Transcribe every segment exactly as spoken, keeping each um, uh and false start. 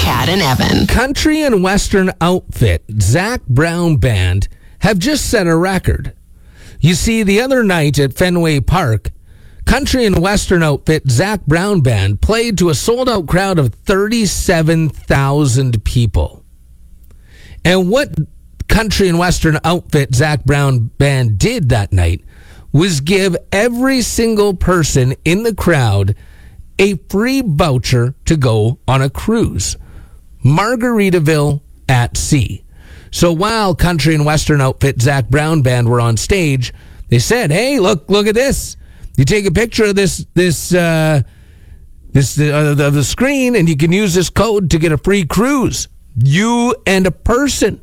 Cat and Evan. Country and Western outfit Zac Brown Band have just set a record. You see, the other night at Fenway Park, Country and Western outfit Zac Brown Band played to a sold-out crowd of thirty-seven thousand people. And what Country and Western outfit Zac Brown Band did that night was give every single person in the crowd a free voucher to go on a cruise. Margaritaville at Sea. So while Country and Western outfit Zac Brown Band were on stage, they said, "Hey, look, look at this. You take a picture of this, this, uh, this uh, the, the screen, and you can use this code to get a free cruise. You and a person."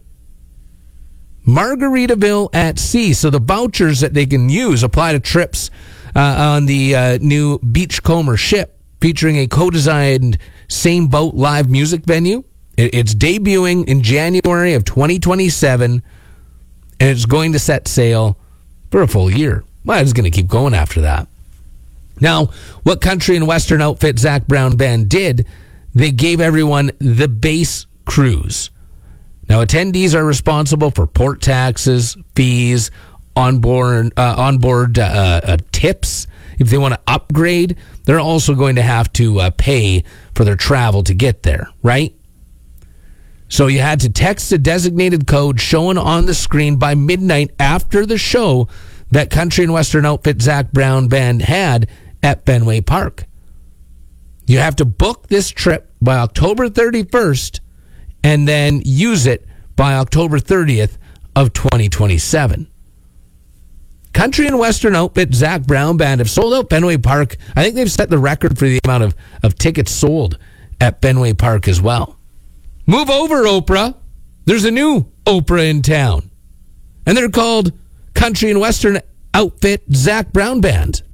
Margaritaville at Sea. So the vouchers that they can use apply to trips uh, on the uh, new Beachcomber ship, featuring a co-designed Same Boat live music venue. It's debuting in January of twenty twenty-seven, and it's going to set sail for a full year. Well, it's going to keep going after that. Now, what Country and Western outfit Zac Brown Band did, they gave everyone the base cruise. Now, attendees are responsible for port taxes, fees, onboard, uh, onboard uh, uh, tips. If they want to upgrade, they're also going to have to uh, pay for their travel to get there, right? So you had to text the designated code shown on the screen by midnight after the show that Country and Western outfit Zac Brown Band had at Fenway Park. You have to book this trip by October thirty-first and then use it by October thirtieth of twenty twenty-seven. Country and Western outfit Zac Brown Band have sold out Fenway Park. I think they've set the record for the amount of, of tickets sold at Fenway Park as well. Move over, Oprah. There's a new Oprah in town. And they're called Country and Western outfit Zac Brown Band.